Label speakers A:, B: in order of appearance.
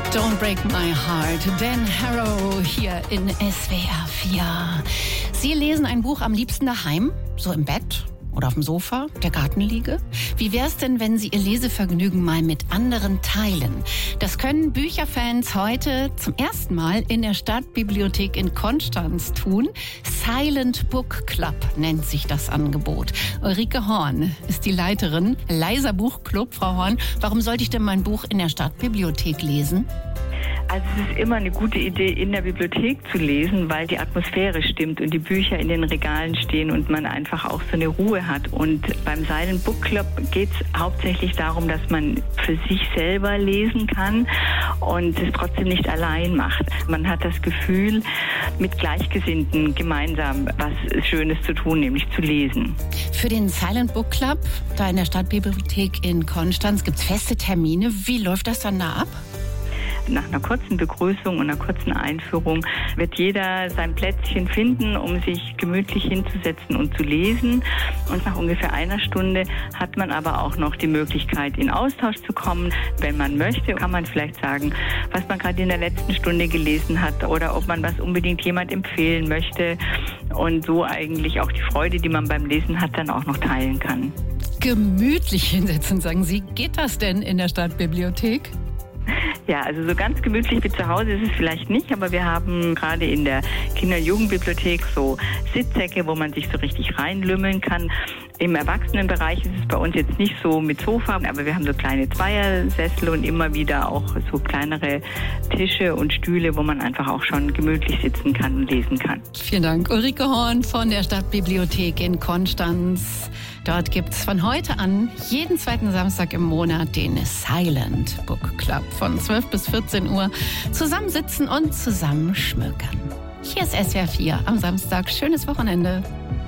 A: Don't Break My Heart, Dan Harrow hier in SWR 4. Sie lesen ein Buch am liebsten daheim, so im Bett oder auf dem Sofa, der Gartenliege? Wie wär's denn, wenn Sie Ihr Lesevergnügen mal mit anderen teilen? Das können Bücherfans heute zum ersten Mal in der Stadtbibliothek in Konstanz tun. Silent Book Club nennt sich das Angebot. Ulrike Horn ist die Leiterin. Leiser Buchclub, Frau Horn. Warum sollte ich denn mein Buch in der Stadtbibliothek lesen?
B: Also es ist immer eine gute Idee, in der Bibliothek zu lesen, weil die Atmosphäre stimmt und die Bücher in den Regalen stehen und man einfach auch so eine Ruhe hat. Und beim Silent Book Club geht es hauptsächlich darum, dass man für sich selber lesen kann und es trotzdem nicht allein macht. Man hat das Gefühl, mit Gleichgesinnten gemeinsam was Schönes zu tun, nämlich zu lesen.
A: Für den Silent Book Club, da in der Stadtbibliothek in Konstanz, gibt es feste Termine. Wie läuft das dann da ab?
B: Nach einer kurzen Begrüßung und einer kurzen Einführung wird jeder sein Plätzchen finden, um sich gemütlich hinzusetzen und zu lesen. Und nach ungefähr einer Stunde hat man aber auch noch die Möglichkeit, in Austausch zu kommen. Wenn man möchte, kann man vielleicht sagen, was man gerade in der letzten Stunde gelesen hat oder ob man was unbedingt jemand empfehlen möchte. Und so eigentlich auch die Freude, die man beim Lesen hat, dann auch noch teilen kann.
A: Gemütlich hinsetzen, sagen Sie. Geht das denn in der Stadtbibliothek?
B: Ja, also so ganz gemütlich wie zu Hause ist es vielleicht nicht, aber wir haben gerade in der Kinder- und Jugendbibliothek so Sitzsäcke, wo man sich so richtig reinlümmeln kann. Im Erwachsenenbereich ist es bei uns jetzt nicht so mit Sofa, aber wir haben so kleine Zweiersessel und immer wieder auch so kleinere Tische und Stühle, wo man einfach auch schon gemütlich sitzen kann und lesen kann.
A: Vielen Dank. Ulrike Horn von der Stadtbibliothek in Konstanz. Dort gibt es von heute an jeden zweiten Samstag im Monat den Silent Book Club von 12 bis 14 Uhr. Zusammensitzen und zusammen schmökern. Hier ist SWR 4 am Samstag. Schönes Wochenende.